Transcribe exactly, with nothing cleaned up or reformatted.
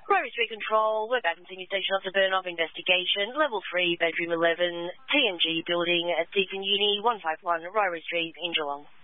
Ryrie Street Control, we're back in Senior Station after burn-off investigation. Level three, bedroom eleven, T N G building at Deakin Uni, one five one Ryrie Street in Geelong.